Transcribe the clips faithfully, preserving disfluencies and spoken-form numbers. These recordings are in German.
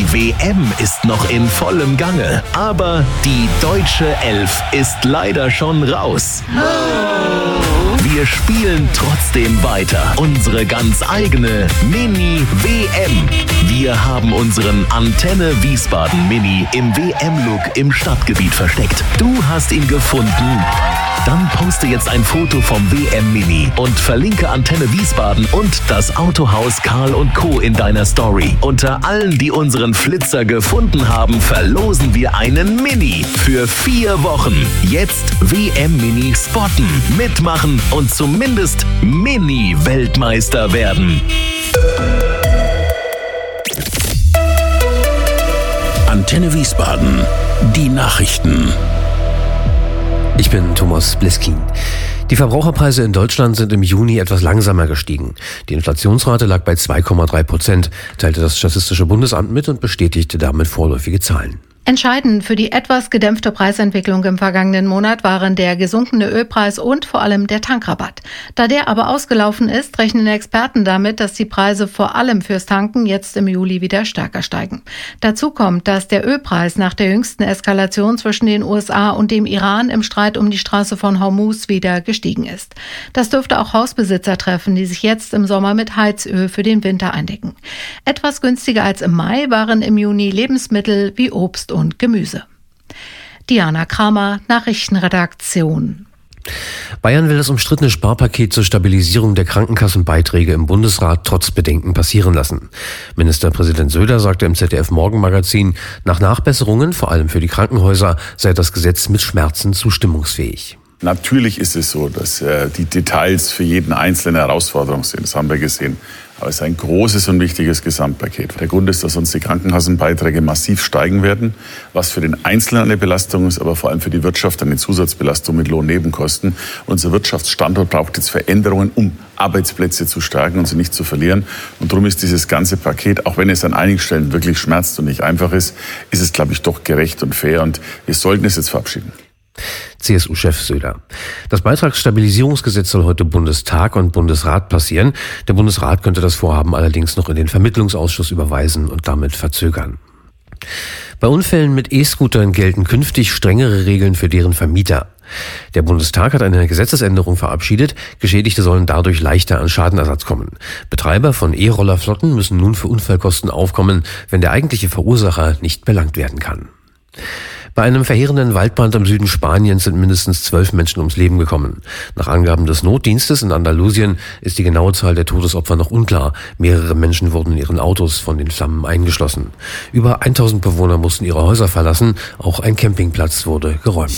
Die W M ist noch in vollem Gange, aber die deutsche Elf ist leider schon raus. Wir spielen trotzdem weiter unsere ganz eigene Mini-W M. Wir haben unseren Antenne Wiesbaden Mini im W M-Look im Stadtgebiet versteckt. Du hast ihn gefunden? Dann poste jetzt ein Foto vom W M-Mini und verlinke Antenne Wiesbaden und das Autohaus Karl und Co. in deiner Story. Unter allen, die unseren Flitzer gefunden haben, verlosen wir einen Mini für vier Wochen. Jetzt W M-Mini spotten, mitmachen und zumindest Mini-Weltmeister werden. Antenne Wiesbaden, die Nachrichten. Ich bin Thomas Bliskin. Die Verbraucherpreise in Deutschland sind im Juni etwas langsamer gestiegen. Die Inflationsrate lag bei zwei Komma drei Prozent, teilte das Statistische Bundesamt mit und bestätigte damit vorläufige Zahlen. Entscheidend für die etwas gedämpfte Preisentwicklung im vergangenen Monat waren der gesunkene Ölpreis und vor allem der Tankrabatt. Da der aber ausgelaufen ist, rechnen Experten damit, dass die Preise vor allem fürs Tanken jetzt im Juli wieder stärker steigen. Dazu kommt, dass der Ölpreis nach der jüngsten Eskalation zwischen den U S A und dem Iran im Streit um die Straße von Hormuz wieder gestiegen ist. Das dürfte auch Hausbesitzer treffen, die sich jetzt im Sommer mit Heizöl für den Winter eindecken. Etwas günstiger als im Mai waren im Juni Lebensmittel wie Obst und und Gemüse. Diana Kramer, Nachrichtenredaktion. Bayern will das umstrittene Sparpaket zur Stabilisierung der Krankenkassenbeiträge im Bundesrat trotz Bedenken passieren lassen. Ministerpräsident Söder sagte im Z D F-Morgenmagazin, nach Nachbesserungen, vor allem für die Krankenhäuser, sei das Gesetz mit Schmerzen zustimmungsfähig. Natürlich ist es so, dass äh, die Details für jeden Einzelnen eine Herausforderung sind. Das haben wir gesehen. Aber es ist ein großes und wichtiges Gesamtpaket. Der Grund ist, dass uns die Krankenkassenbeiträge massiv steigen werden, was für den Einzelnen eine Belastung ist, aber vor allem für die Wirtschaft eine Zusatzbelastung mit Lohnnebenkosten. Unser Wirtschaftsstandort braucht jetzt Veränderungen, um Arbeitsplätze zu stärken und sie nicht zu verlieren. Und darum ist dieses ganze Paket, auch wenn es an einigen Stellen wirklich schmerzt und nicht einfach ist, ist es, glaube ich, doch gerecht und fair. Und wir sollten es jetzt verabschieden. C S U-Chef Söder. Das Beitragsstabilisierungsgesetz soll heute Bundestag und Bundesrat passieren. Der Bundesrat könnte das Vorhaben allerdings noch in den Vermittlungsausschuss überweisen und damit verzögern. Bei Unfällen mit E-Scootern gelten künftig strengere Regeln für deren Vermieter. Der Bundestag hat eine Gesetzesänderung verabschiedet. Geschädigte sollen dadurch leichter an Schadenersatz kommen. Betreiber von E-Rollerflotten müssen nun für Unfallkosten aufkommen, wenn der eigentliche Verursacher nicht belangt werden kann. Bei einem verheerenden Waldbrand im Süden Spaniens sind mindestens zwölf Menschen ums Leben gekommen. Nach Angaben des Notdienstes in Andalusien ist die genaue Zahl der Todesopfer noch unklar. Mehrere Menschen wurden in ihren Autos von den Flammen eingeschlossen. Über tausend Bewohner mussten ihre Häuser verlassen. Auch ein Campingplatz wurde geräumt.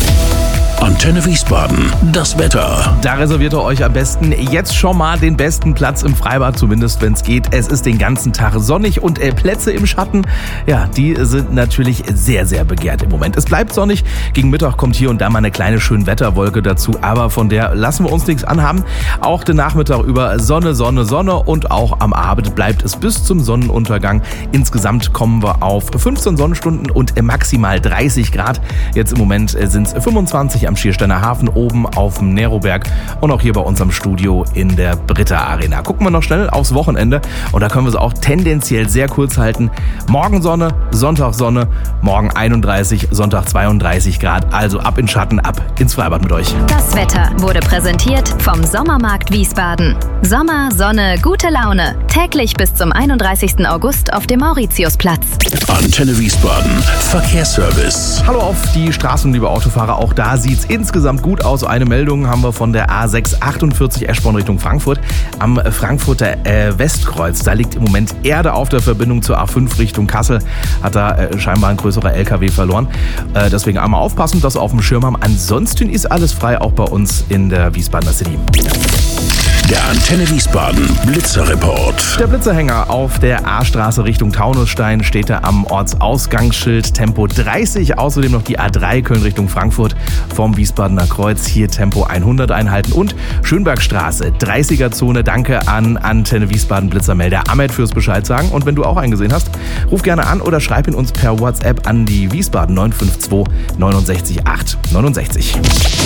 Antenne Wiesbaden, das Wetter. Da reserviert ihr euch am besten jetzt schon mal den besten Platz im Freibad, zumindest wenn es geht. Es ist den ganzen Tag sonnig und äh, Plätze im Schatten, ja, die sind natürlich sehr, sehr begehrt im Moment. Es bleibt sonnig, gegen Mittag kommt hier und da mal eine kleine Schönwetterwolke dazu, aber von der lassen wir uns nichts anhaben. Auch den Nachmittag über Sonne, Sonne, Sonne und auch am Abend bleibt es bis zum Sonnenuntergang. Insgesamt kommen wir auf fünfzehn Sonnenstunden und äh, maximal dreißig Grad. Jetzt im Moment äh, sind es fünfundzwanzig am Schiersteiner Hafen, oben auf dem Neroberg und auch hier bei unserem Studio in der Britta Arena. Gucken wir noch schnell aufs Wochenende und da können wir es auch tendenziell sehr kurz halten. Morgen Sonne, Sonntag Sonne, morgen einunddreißig, Sonntag zweiunddreißig Grad. Also ab in Schatten, ab ins Freibad mit euch. Das Wetter wurde präsentiert vom Sommermarkt Wiesbaden. Sommer, Sonne, gute Laune. Täglich bis zum einunddreißigsten August auf dem Mauritiusplatz. Antenne Wiesbaden, Verkehrsservice. Hallo auf die Straßen, liebe Autofahrer. Auch da sieht's insgesamt gut aus. Eine Meldung haben wir von der A sechs achtundvierzig Eschborn Richtung Frankfurt. Am Frankfurter äh, Westkreuz, da liegt im Moment Erde auf der Verbindung zur A fünf Richtung Kassel. Hat da äh, scheinbar ein größerer L K W verloren. Äh, deswegen einmal aufpassen, dass wir auf dem Schirm haben. Ansonsten ist alles frei, auch bei uns in der Wiesbadener City. Der Antenne Wiesbaden Blitzerreport. Der Blitzerhänger auf der A-Straße Richtung Taunusstein steht da am Ortsausgangsschild Tempo dreißig. Außerdem noch die A drei Köln Richtung Frankfurt vom Wiesbadener Kreuz. Hier Tempo hundert einhalten. Und Schönbergstraße, dreißiger Zone. Danke an Antenne Wiesbaden Blitzermelder Ahmed fürs Bescheid sagen. Und wenn du auch einen gesehen hast, ruf gerne an oder schreib ihn uns per WhatsApp an die Wiesbaden neun fünf zwei neun sechs acht neun sechs.